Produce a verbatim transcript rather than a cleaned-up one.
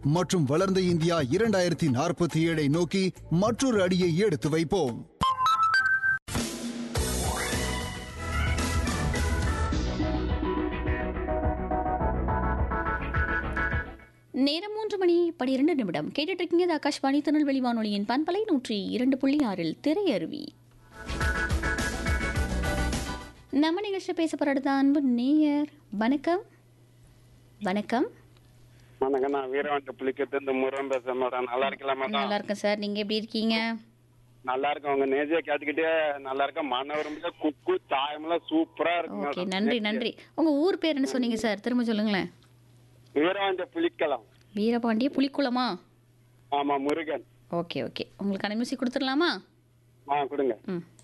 மற்றும் வளர்ந்த இந்தியா இரண்டாயிரத்தி நாற்பத்தி ஏழை நோக்கி மற்றொரு அடியை எடுத்து வைப்போம். நேரம் மூன்று மணி பனிரெண்டு நிமிடம் கேட்டுட்டு இருக்கீங்க. ஆகாஷ்வாணி திருநெல்வேலி வானொலியின் பண்பலை நூற்றி இரண்டு புள்ளி ஆறில் திரையருவி. நம்ம நிகழ்ச்சி பேச போறது அன்பு நேயர். வணக்கம். வணக்கம். வணக்கம். நான் வீரவாண்டி புலிக்கத்து இந்த முருகன் பேசுறேன் மேடம். நல்லா இருக்கலாம் மேடம்? நல்லா இருக்கேன் சார். நீங்க எப்படி இருக்கீங்க? நல்லா இருக்கும். உங்க நேஜியா கேட்டுக்கிட்டே நல்லா இருக்கேன். மனவரம்புல குக்கு சாயமெல்லாம் சூப்பரா இருக்கு. ஓகே, நன்றி நன்றி. உங்க ஊர் பேர் என்ன சொன்னீங்க சார்? திரும்ப சொல்லுங்களேன். வீரவாண்டி புலிக்கலாம். வீரபாண்டிய புலிக்குளமா? ஆமா, முருகன். Okay okay. உங்களுக்கான மியூசிக் கொடுத்துடலாமா? ஆ, கொடுங்க. ம்.